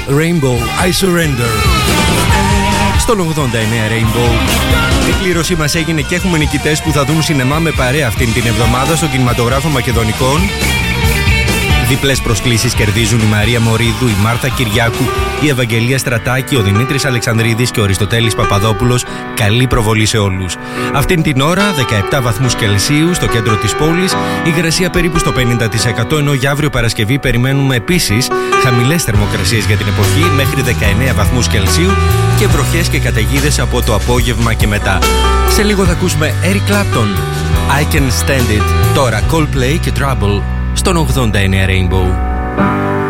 Rainbow, I Surrender. Στον 89 Rainbow. Η κλήρωσή μας έγινε και έχουμε νικητές που θα δουν σινεμά με παρέα αυτήν την εβδομάδα στον κινηματογράφο Μακεδονικών. Διπλές προσκλήσεις κερδίζουν η Μαρία Μωρίδου, η Μάρθα Κυριάκου, η Ευαγγελία Στρατάκη, ο Δημήτρης Αλεξανδρίδης και ο Αριστοτέλης Παπαδόπουλος. Καλή προβολή σε όλους. Αυτήν την ώρα 17 βαθμούς Κελσίου στο κέντρο της πόλης, υγρασία περίπου στο 50%, ενώ για αύριο Παρασκευή περιμένουμε επίσης χαμηλές θερμοκρασίες για την εποχή μέχρι 19 βαθμούς Κελσίου και βροχές και καταιγίδες από το απόγευμα και μετά. Σε λίγο θα ακούσουμε Eric Clapton, I Can Stand It. Τώρα Coldplay και Trouble στον 89 Rainbow.